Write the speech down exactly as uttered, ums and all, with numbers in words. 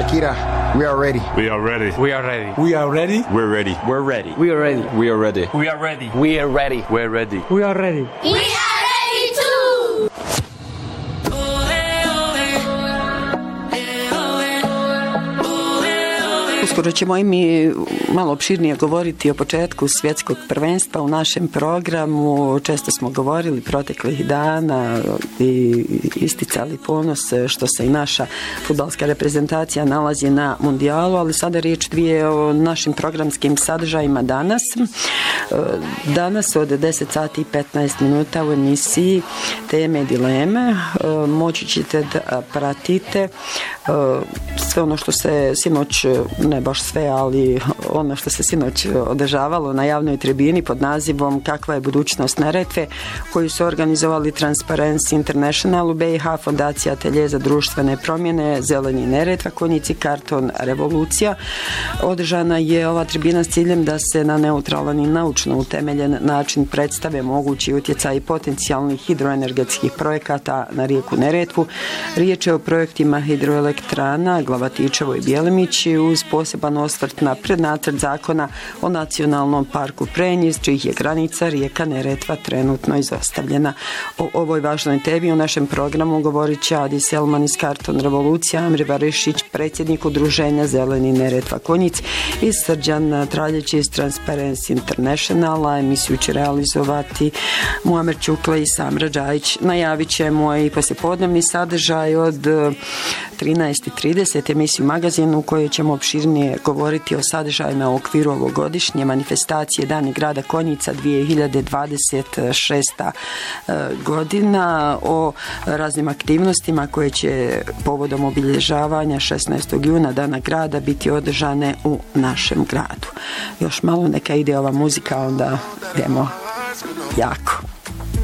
Shakira, we are ready. We are ready. We are ready. We are ready. We're ready. We're ready. We are ready. We are ready. We are ready. We are ready. We're ready. We are ready. We are ready too. Uskoro ćemo i mi malo opširnije govoriti o početku svjetskog prvenstva u našem programu. Često smo govorili proteklih dana i isticali ponos što se i naša fudbalska reprezentacija nalazi na mundijalu, ali sada riječ dvije o našim programskim sadržajima danas. Danas od deset sati i petnaest minuta u emisiji Teme i dileme moći ćete da pratite sve ono što se sinoć, ne baš sve, ali ono što se sinoć održavalo na javnoj tribini pod nazivom Kakva je budućnost Neretve, koju su organizovali Transparency International u B i H, Fondacija Atelje za društvene promjene, Zeleni Neretva Konjici, Karton Revolucija. Održana je ova tribina s ciljem da se na neutralan i naučno utemeljen način predstave mogući utjecaj potencijalnih hidroenergetskih projekata na rijeku Neretvu. Riječ je o projektima hidroelektrana Glavatičevo i Bjelimići uz poseban osvrt na prednacrt zakona o nacionalnom parku Prenjiz, čijih je granica rijeka Neretva trenutno izostavljena. O ovoj važnoj temi u našem programu govorit će Adi Selman iz Karton Revolucija, Amri Varišić, predsjednik udruženja Zeleni Neretva Konjic, i Srđan Traljeć iz Transparency Internationala. Emisiju će realizovati Muamer Čukla i Samra Džajić. Najavit ćemo i poslijepodnevni sadržaj od trinaest i trideset emisiju Magazin u kojoj ćemo opširnije govoriti o sadržajima u okviru ovogodišnje manifestacije Dani grada Konjica dvije hiljade dvadeset šesta godina, o raznim aktivnostima koje će povodom obilježavanja šesnaestog juna Dana grada biti održane u našem gradu. Još malo neka ide ova muzika, onda idemo jako.